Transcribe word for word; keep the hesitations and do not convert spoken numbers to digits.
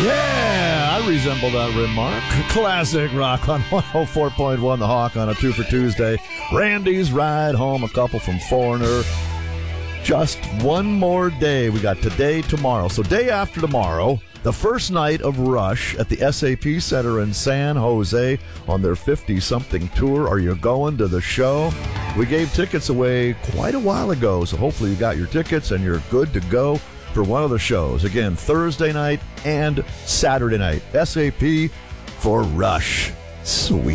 Yeah, I resemble that remark. Classic rock on one oh four point one The Hawk on a two for Tuesday. Randy's Ride Home, a couple from Foreigner. Just one more day. We got today, tomorrow. So day after tomorrow, the first night of Rush at the S A P Center in San Jose on their fifty-something tour. Are you going to the show? We gave tickets away quite a while ago, so hopefully you got your tickets and you're good to go for one of the shows. Again, Thursday night and Saturday night. S A P for Rush. Sweet.